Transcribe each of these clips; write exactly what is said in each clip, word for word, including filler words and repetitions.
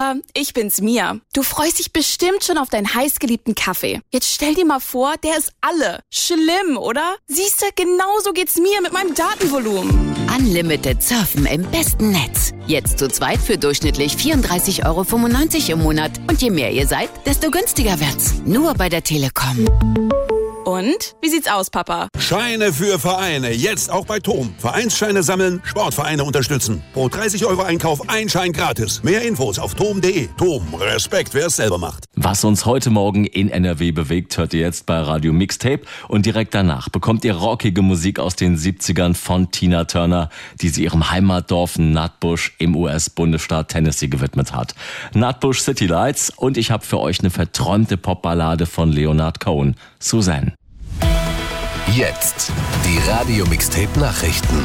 Papa, ich bin's Mia. Du freust dich bestimmt schon auf deinen heißgeliebten Kaffee. Jetzt stell dir mal vor, der ist alle. Schlimm, oder? Siehste, genauso geht's mir mit meinem Datenvolumen. Unlimited surfen im besten Netz. Jetzt zu zweit für durchschnittlich vierunddreißig Euro fünfundneunzig im Monat. Und je mehr ihr seid, desto günstiger wird's. Nur bei der Telekom. Und? Wie sieht's aus, Papa? Scheine für Vereine. Jetzt auch bei Tom. Vereinsscheine sammeln, Sportvereine unterstützen. Pro dreißig Euro Einkauf ein Schein gratis. Mehr Infos auf tom punkt de. Tom, Respekt, wer es selber macht. Was uns heute Morgen in N R W bewegt, hört ihr jetzt bei Radio Mixtape. Und direkt danach bekommt ihr rockige Musik aus den siebzigern von Tina Turner, die sie ihrem Heimatdorf Nutbush im U S-Bundesstaat Tennessee gewidmet hat. Nutbush City Lights, und ich habe für euch eine verträumte Popballade von Leonard Cohen, Suzanne. Jetzt die Radio Mixtape Nachrichten.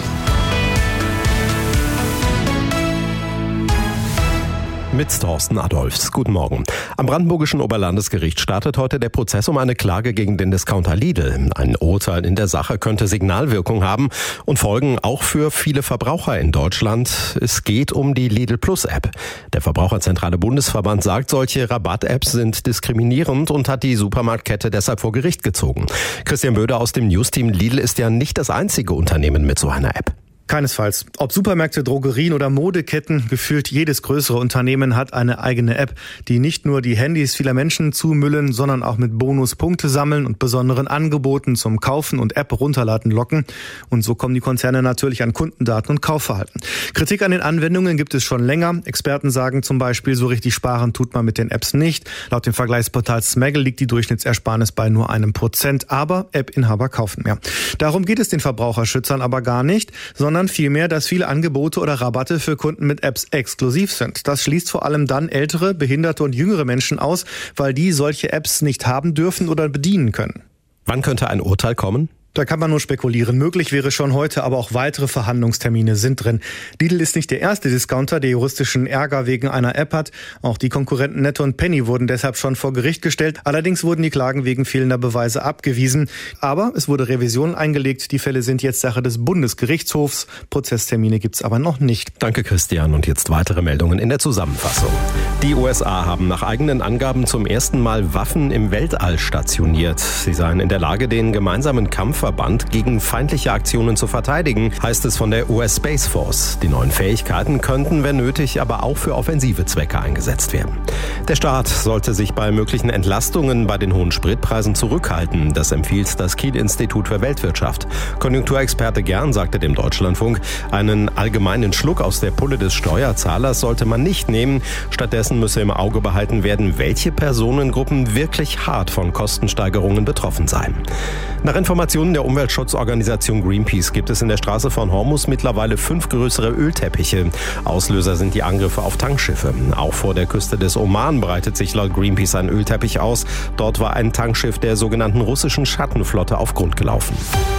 Mit Thorsten Adolfs. Guten Morgen. Am Brandenburgischen Oberlandesgericht startet heute der Prozess um eine Klage gegen den Discounter Lidl. Ein Urteil in der Sache könnte Signalwirkung haben und Folgen auch für viele Verbraucher in Deutschland. Es geht um die Lidl Plus App. Der Verbraucherzentrale Bundesverband sagt, solche Rabatt-Apps sind diskriminierend und hat die Supermarktkette deshalb vor Gericht gezogen. Christian Böder aus dem Newsteam. Lidl ist ja nicht das einzige Unternehmen mit so einer App. Keinesfalls. Ob Supermärkte, Drogerien oder Modeketten, gefühlt jedes größere Unternehmen hat eine eigene App, die nicht nur die Handys vieler Menschen zumüllen, sondern auch mit Bonuspunkte sammeln und besonderen Angeboten zum Kaufen und App runterladen locken. Und so kommen die Konzerne natürlich an Kundendaten und Kaufverhalten. Kritik an den Anwendungen gibt es schon länger. Experten sagen zum Beispiel, so richtig sparen tut man mit den Apps nicht. Laut dem Vergleichsportal Smaggle liegt die Durchschnittsersparnis bei nur einem Prozent. Aber App-Inhaber kaufen mehr. Darum geht es den Verbraucherschützern aber gar nicht, sondern sondern vielmehr, dass viele Angebote oder Rabatte für Kunden mit Apps exklusiv sind. Das schließt vor allem dann ältere, behinderte und jüngere Menschen aus, weil die solche Apps nicht haben dürfen oder bedienen können. Wann könnte ein Urteil kommen? Da kann man nur spekulieren. Möglich wäre schon heute, aber auch weitere Verhandlungstermine sind drin. Lidl ist nicht der erste Discounter, der juristischen Ärger wegen einer App hat. Auch die Konkurrenten Netto und Penny wurden deshalb schon vor Gericht gestellt. Allerdings wurden die Klagen wegen fehlender Beweise abgewiesen. Aber es wurde Revision eingelegt. Die Fälle sind jetzt Sache des Bundesgerichtshofs. Prozesstermine gibt's aber noch nicht. Danke, Christian. Und jetzt weitere Meldungen in der Zusammenfassung. Die U S A haben nach eigenen Angaben zum ersten Mal Waffen im Weltall stationiert. Sie seien in der Lage, den gemeinsamen Kampf Verband gegen feindliche Aktionen zu verteidigen, heißt es von der U S Space Force. Die neuen Fähigkeiten könnten, wenn nötig, aber auch für offensive Zwecke eingesetzt werden. Der Staat sollte sich bei möglichen Entlastungen bei den hohen Spritpreisen zurückhalten. Das empfiehlt das Kiel-Institut für Weltwirtschaft. Konjunkturexperte Gern sagte dem Deutschlandfunk, einen allgemeinen Schluck aus der Pulle des Steuerzahlers sollte man nicht nehmen. Stattdessen müsse im Auge behalten werden, welche Personengruppen wirklich hart von Kostensteigerungen betroffen seien. Nach Informationen der Umweltschutzorganisation Greenpeace gibt es in der Straße von Hormuz mittlerweile fünf größere Ölteppiche. Auslöser sind die Angriffe auf Tankschiffe. Auch vor der Küste des Oman breitet sich laut Greenpeace ein Ölteppich aus. Dort war ein Tankschiff der sogenannten russischen Schattenflotte auf Grund gelaufen.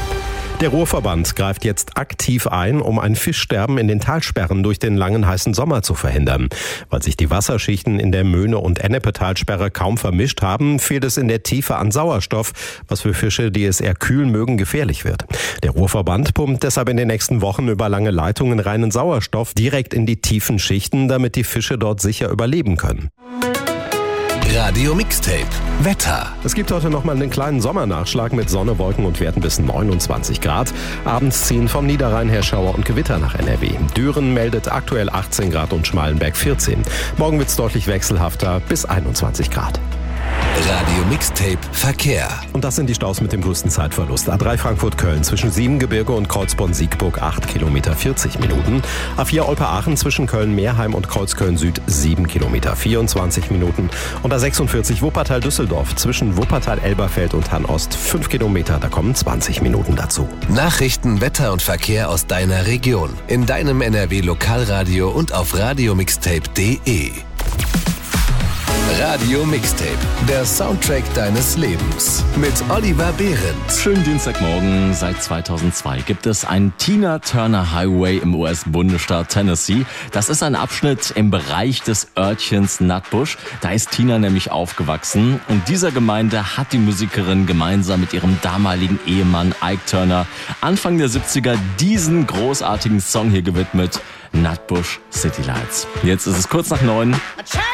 Der Ruhrverband greift jetzt aktiv ein, um ein Fischsterben in den Talsperren durch den langen heißen Sommer zu verhindern. Weil sich die Wasserschichten in der Möhne- und Ennepe-Talsperre kaum vermischt haben, fehlt es in der Tiefe an Sauerstoff, was für Fische, die es eher kühl mögen, gefährlich wird. Der Ruhrverband pumpt deshalb in den nächsten Wochen über lange Leitungen reinen Sauerstoff direkt in die tiefen Schichten, damit die Fische dort sicher überleben können. Radio Mixtape Wetter. Es gibt heute noch mal einen kleinen Sommernachschlag mit Sonne, Wolken und Werten bis neunundzwanzig Grad. Abends ziehen vom Niederrhein her Schauer und Gewitter nach N R W. Düren meldet aktuell achtzehn Grad und Schmalenberg vierzehn. Morgen wird es deutlich wechselhafter bis einundzwanzig Grad. Radio Mixtape Verkehr. Und das sind die Staus mit dem größten Zeitverlust. A drei Frankfurt-Köln zwischen Siebengebirge und Kreuzborn-Siegburg acht Kilometer vierzig Minuten. A vier Olpe-Aachen zwischen Köln-Meerheim und Kreuzköln-Süd sieben Kilometer vierundzwanzig Minuten. Und A sechsundvierzig Wuppertal-Düsseldorf zwischen Wuppertal-Elberfeld und Hannost fünf Kilometer, da kommen zwanzig Minuten dazu. Nachrichten, Wetter und Verkehr aus deiner Region. In deinem N R W Lokalradio und auf radiomixtape punkt de. Radio Mixtape, der Soundtrack deines Lebens. Mit Oliver Behrendt. Schönen Dienstagmorgen. Seit zweitausendzwei gibt es einen Tina Turner Highway im U S-Bundesstaat Tennessee. Das ist ein Abschnitt im Bereich des Örtchens Nutbush. Da ist Tina nämlich aufgewachsen. Und dieser Gemeinde hat die Musikerin gemeinsam mit ihrem damaligen Ehemann Ike Turner Anfang der siebziger diesen großartigen Song hier gewidmet. Nutbush City Lights. Jetzt ist es kurz nach neun.